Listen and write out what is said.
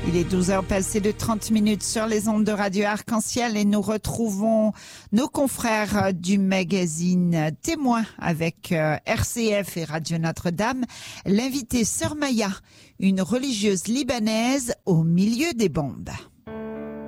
Il est 12h passé de 30 minutes sur les ondes de Radio Arc-en-Ciel et nous retrouvons nos confrères du magazine Témoin avec RCF et Radio Notre-Dame. L'invitée Sœur Maya, une religieuse libanaise au milieu des bombes.